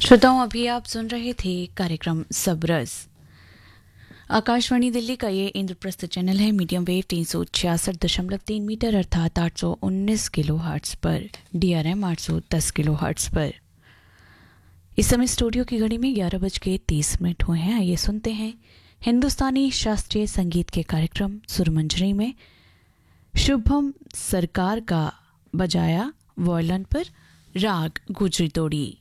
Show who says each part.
Speaker 1: श्रोताओं, अभी आप सुन रहे थे कार्यक्रम सबरस। आकाशवाणी दिल्ली का ये इंद्रप्रस्थ चैनल है मीडियम वेव 366.3 मीटर अर्थात 819 किलो हर्ट्स पर, DRM 810 किलो हर्ट्स पर। इस समय स्टूडियो की घड़ी में 11:30 हुए हैं। आइए सुनते हैं हिंदुस्तानी शास्त्रीय संगीत के कार्यक्रम सुरमंजरी में शुभम सरकार का बजाया वॉयलिन पर राग गुजरी तोड़ी।